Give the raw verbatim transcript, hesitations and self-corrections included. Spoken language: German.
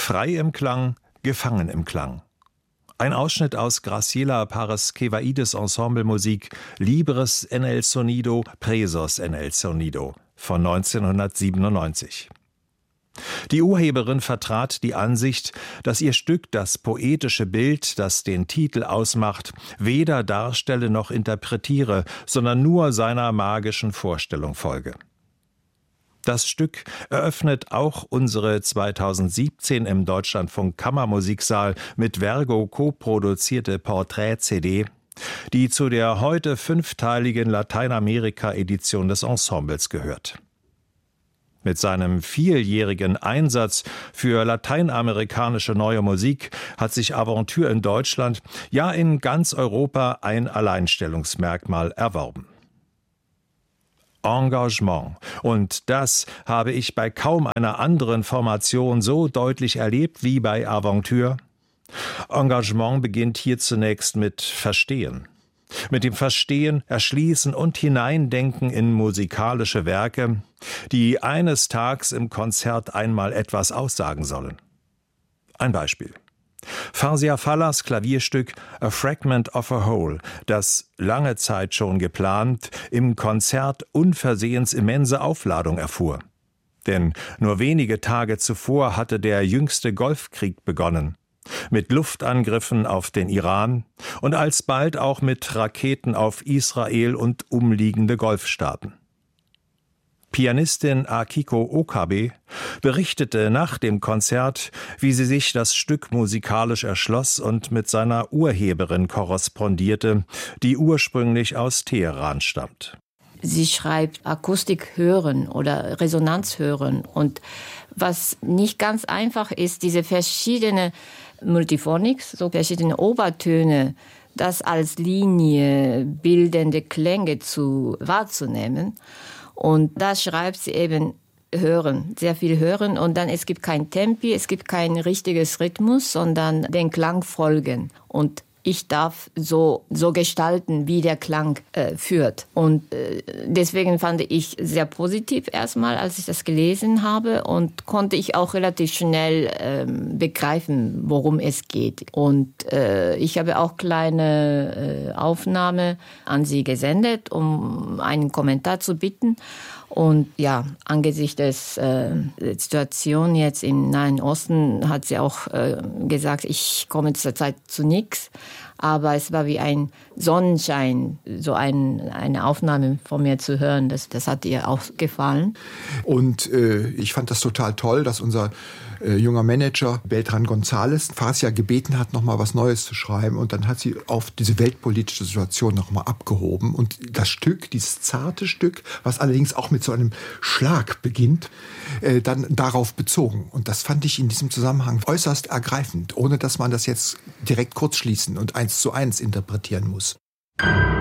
Frei im Klang, gefangen im Klang. Ein Ausschnitt aus Graciela Paraskevaidis Ensemblemusik Libres en el sonido, presos en el sonido von neunzehnhundertsiebenundneunzig. Die Urheberin vertrat die Ansicht, dass ihr Stück das poetische Bild, das den Titel ausmacht, weder darstelle noch interpretiere, sondern nur seiner magischen Vorstellung folge. Das Stück eröffnet auch unsere zweitausendsiebzehn im Deutschlandfunk Kammermusiksaal mit Vergo co-produzierte Porträt-C D, die zu der heute fünfteiligen Lateinamerika-Edition des Ensembles gehört. Mit seinem vierjährigen Einsatz für lateinamerikanische neue Musik hat sich Aventure in Deutschland, ja in ganz Europa, ein Alleinstellungsmerkmal erworben. Engagement. Und das habe ich bei kaum einer anderen Formation so deutlich erlebt wie bei Aventure. Engagement beginnt hier zunächst mit Verstehen. Mit dem Verstehen, Erschließen und Hineindenken in musikalische Werke, die eines Tages im Konzert einmal etwas aussagen sollen. Ein Beispiel. Fazia Fallas Klavierstück A Fragment of a Whole, das lange Zeit schon geplant, im Konzert unversehens immense Aufladung erfuhr. Denn nur wenige Tage zuvor hatte der jüngste Golfkrieg begonnen. Mit Luftangriffen auf den Iran und alsbald auch mit Raketen auf Israel und umliegende Golfstaaten. Pianistin Akiko Okabe berichtete nach dem Konzert, wie sie sich das Stück musikalisch erschloss und mit seiner Urheberin korrespondierte, die ursprünglich aus Teheran stammt. Sie schreibt Akustik hören oder Resonanz hören. Und was nicht ganz einfach ist, diese verschiedenen Multiphonics, so verschiedene Obertöne, das als Linie bildende Klänge zu wahrzunehmen. Und da schreibt sie eben hören, sehr viel hören. Und dann es gibt kein Tempi, es gibt kein richtiges Rhythmus, sondern den Klang folgen. Und ich darf so, so gestalten, wie der Klang äh, führt. Und äh, deswegen fand ich sehr positiv erstmal, als ich das gelesen habe. Und konnte ich auch relativ schnell ähm, begreifen, worum es geht. Und äh, ich habe auch kleine äh, Aufnahme an sie gesendet, um einen Kommentar zu bitten. Und ja, angesichts äh, der Situation jetzt im Nahen Osten hat sie auch äh, gesagt, ich komme zurzeit zu nichts. Aber es war wie ein Sonnenschein, so ein, eine Aufnahme von mir zu hören. Das, das hat ihr auch gefallen. Und äh, ich fand das total toll, dass unser äh, junger Manager Beltran González Fazia gebeten hat, nochmal was Neues zu schreiben. Und dann hat sie auf diese weltpolitische Situation nochmal abgehoben. Und das Stück, dieses zarte Stück, was allerdings auch mit so einem Schlag beginnt, äh, dann darauf bezogen. Und das fand ich in diesem Zusammenhang äußerst ergreifend, ohne dass man das jetzt direkt kurzschließen und eins zu eins interpretieren muss.